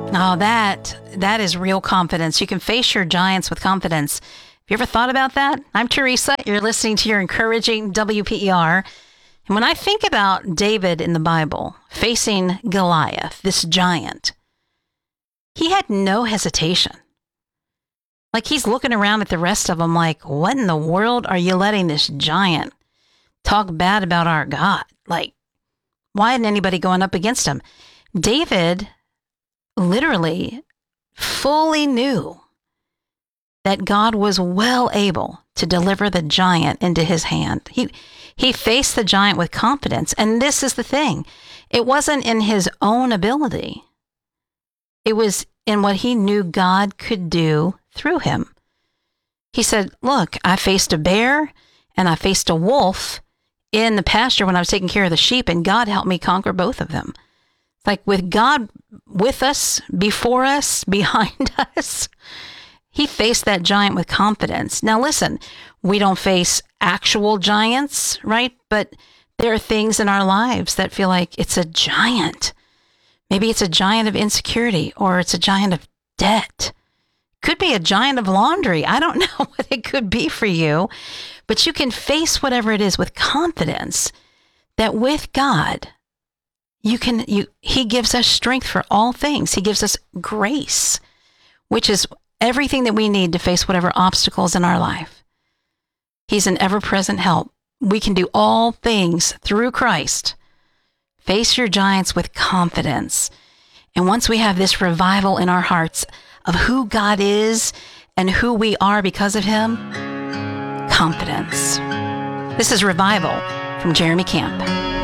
Oh, that is real confidence. You can face your giants with confidence. Have you ever thought about that? I'm Teresa. You're listening to your encouraging WPER. And when I think about David in the Bible facing Goliath, this giant, he had no hesitation. Like, he's looking around at the rest of them like, what in the world are you letting this giant talk bad about our God? Like, why isn't anybody going up against him? David literally fully knew that God was well able to deliver the giant into his hand. He faced the giant with confidence. And this is the thing. It wasn't in his own ability. It was in what he knew God could do through him. He said, look, I faced a bear and I faced a wolf in the pasture when I was taking care of the sheep, and God helped me conquer both of them. Like, with God with us, before us, behind us, he faced that giant with confidence. Now, listen, we don't face actual giants, right? But there are things in our lives that feel like it's a giant. Maybe it's a giant of insecurity, or it's a giant of debt. Could be a giant of laundry. I don't know what it could be for you, but you can face whatever it is with confidence that with God, he gives us strength for all things. He gives us grace, which is everything that we need to face whatever obstacles in our life. He's an ever-present help. We can do all things through Christ. Face your giants with confidence. And once we have this revival in our hearts of who God is and who we are because of him, confidence. This is Revival from Jeremy Camp.